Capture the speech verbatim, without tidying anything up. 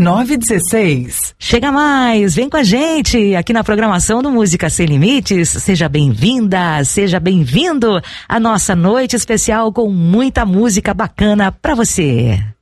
nove dezesseis. Chega mais, vem com a gente aqui na programação do Música Sem Limites. Seja bem-vinda, seja bem-vindo à nossa noite especial com muita música bacana pra você.